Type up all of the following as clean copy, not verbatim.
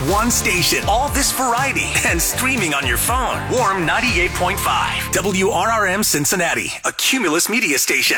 One station, all this variety, and streaming on your phone. Warm 98.5. WRRM Cincinnati, a Cumulus media station.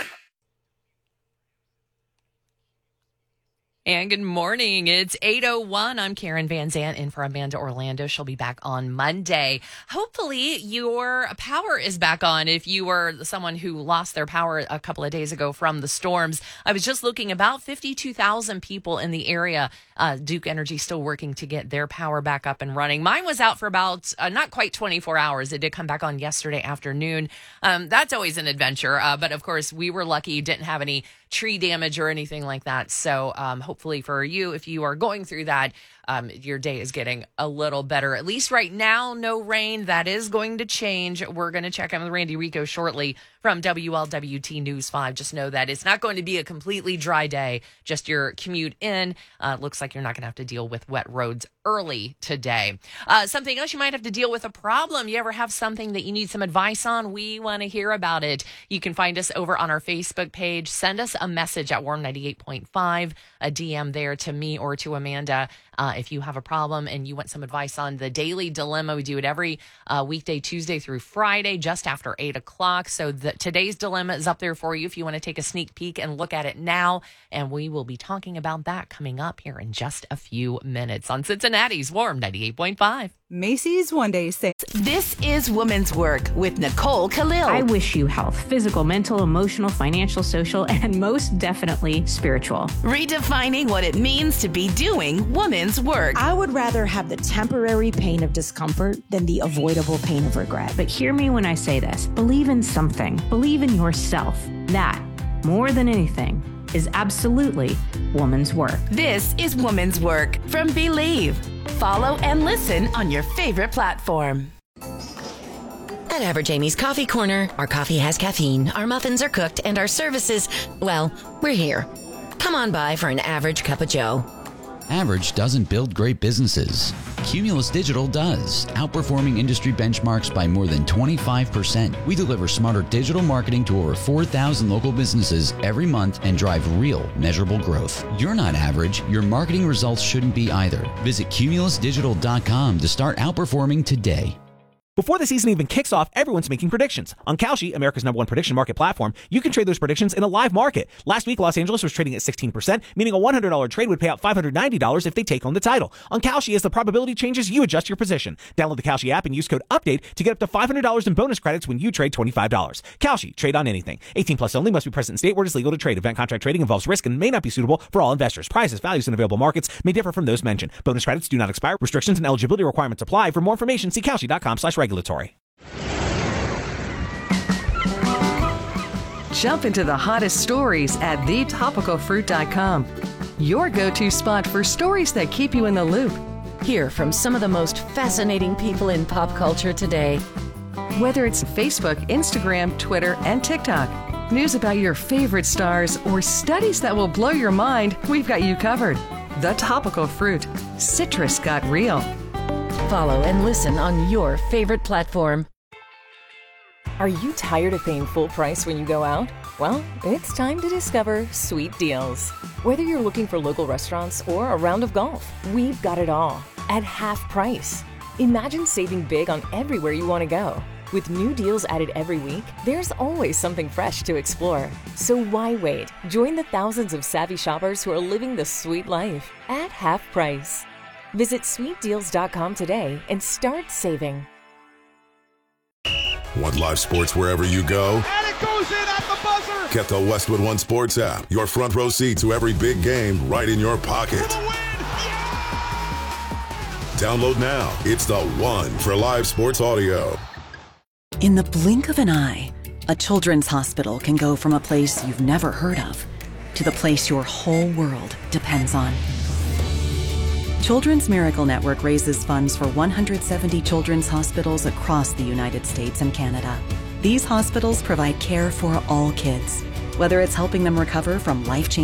And good morning. It's 8:01. I'm Karen Van Zant in for Amanda Orlando. She'll be back on Monday. Hopefully your power is back on if you were someone who lost their power a couple of days ago from the storms. I was just looking, about 52,000 people in the area. Duke Energy still working to get their power back up and running. Mine was out for about not quite 24 hours. It did come back on yesterday afternoon. That's always an adventure. But of course, we were lucky, didn't have any tree damage or anything like that. So hopefully for you, if you are going through that, your day is getting a little better. At least right now, no rain. That is going to change. We're going to check in with Randy Rico shortly from WLWT News 5. Just know that it's not going to be a completely dry day. Just your commute in. Looks like you're not going to have to deal with wet roads early today. Something else you might have to deal with, a problem. You ever have something that you need some advice on? We want to hear about it. You can find us over on our Facebook page. Send us a message at Warm 98.5, a DM there to me or to Amanda. If you have a problem and you want some advice on the Daily Dilemma, we do it every weekday, Tuesday through Friday, just after 8 o'clock. So today's dilemma is up there for you if you want to take a sneak peek and look at it now. And we will be talking about that coming up here in just a few minutes on Cincinnati's Warm 98.5. Macy's One Day Sale. This is Woman's Work with Nicole Khalil. I wish you health, physical, mental, emotional, financial, social, and most definitely spiritual. Redefining what it means to be doing woman's work. I would rather have the temporary pain of discomfort than the avoidable pain of regret. But hear me when I say this. Believe in something. Believe in yourself. That, more than anything, is absolutely woman's work. This is Woman's Work from Believe. Follow and listen on your favorite platform. At Average Amy's Coffee Corner, our coffee has caffeine, our muffins are cooked, and our services, well, we're here. Come on by for an average cup of joe. Average doesn't build great businesses. Cumulus Digital does, outperforming industry benchmarks by more than 25%. We deliver smarter digital marketing to over 4,000 local businesses every month and drive real, measurable growth. You're not average. Your marketing results shouldn't be either. Visit cumulusdigital.com to start outperforming today. Before the season even kicks off, everyone's making predictions. On Kalshi, America's #1 prediction market platform, you can trade those predictions in a live market. Last week, Los Angeles was trading at 16%, meaning a $100 trade would pay out $590 if they take home the title. On Kalshi, as the probability changes, you adjust your position. Download the Kalshi app and use code UPDATE to get up to $500 in bonus credits when you trade $25. Kalshi, trade on anything. 18 plus only, must be present in state where it is legal to trade. Event contract trading involves risk and may not be suitable for all investors. Prices, values, and available markets may differ from those mentioned. Bonus credits do not expire. Restrictions and eligibility requirements apply. For more information, see Kalshi.com/regulatory. Jump into the hottest stories at thetopicalfruit.com. Your go-to spot for stories that keep you in the loop. Hear from some of the most fascinating people in pop culture today. Whether it's Facebook, Instagram, Twitter, and TikTok, news about your favorite stars, or studies that will blow your mind, we've got you covered. The Topical Fruit. Citrus got real. Follow and listen on your favorite platform. Are you tired of paying full price when you go out? Well, it's time to discover Sweet Deals. Whether you're looking for local restaurants or a round of golf, we've got it all at half price. Imagine saving big on everywhere you want to go. With new deals added every week, there's always something fresh to explore. So why wait? Join the thousands of savvy shoppers who are living the sweet life at half price. Visit sweetdeals.com today and start saving. Want live sports wherever you go? And it goes in at the buzzer! Get the Westwood One Sports app. Your front row seat to every big game right in your pocket. For the win! Yeah! Download now. It's the one for live sports audio. In the blink of an eye, a children's hospital can go from a place you've never heard of to the place your whole world depends on. Children's Miracle Network raises funds for 170 children's hospitals across the United States and Canada. These hospitals provide care for all kids, whether it's helping them recover from life-changing